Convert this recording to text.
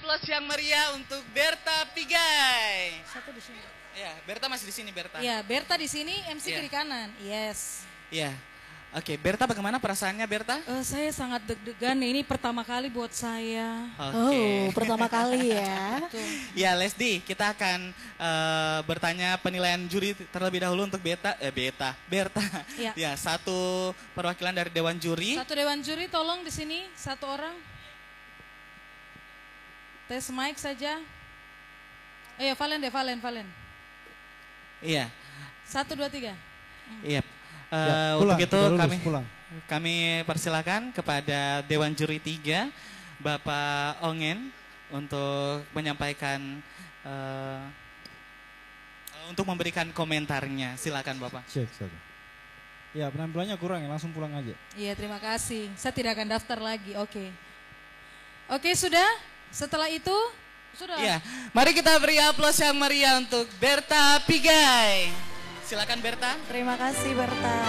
aplaus yang meriah untuk Berta Pigai. Satu di sini. Ya, Berta masih di sini, Berta. Ya, Berta di sini, MC Ya. kiri kanan. Yes. Ya. Oke, Berta bagaimana perasaannya, Berta? Saya sangat deg-degan nih. Ini pertama kali buat saya. Oke. Oh, pertama kali ya. Betul. Ya, Lesdi, kita akan bertanya penilaian juri terlebih dahulu untuk Berta. Ya. Ya, satu perwakilan dari Dewan Juri. Satu dewan juri tolong di sini, satu orang. Tes mic saja. Valen deh, Valen. Iya. 1, 2, 3. Iya. Pulang, Untuk itu kita lulus, pulang. kami persilakan kepada Dewan Juri 3, Bapak Ongen, untuk menyampaikan, untuk memberikan komentarnya. Silakan Bapak. Cek saja. Ya, penampilannya kurang ya, langsung pulang aja. Iya, terima kasih. Saya tidak akan daftar lagi. Oke, sudah? Setelah itu, sudah. Iya, mari kita beri aplaus yang meriah untuk Berta Pigai. Silakan Berta. Terima kasih Berta.